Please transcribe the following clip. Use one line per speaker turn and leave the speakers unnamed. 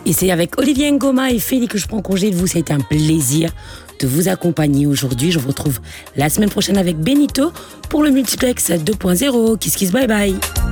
Et c'est avec Olivier Ngoma et Feli que je prends congé de vous. Ça a été un plaisir de vous accompagner aujourd'hui. Je vous retrouve la semaine prochaine avec Benito pour le Multiplex 2.0. Kiss kiss, bye bye.